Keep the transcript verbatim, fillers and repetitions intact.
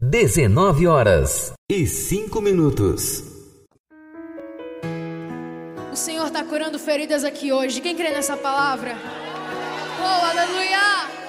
dezenove horas e cinco minutos. O Senhor está curando feridas aqui hoje. Quem crê nessa palavra? Oh, aleluia!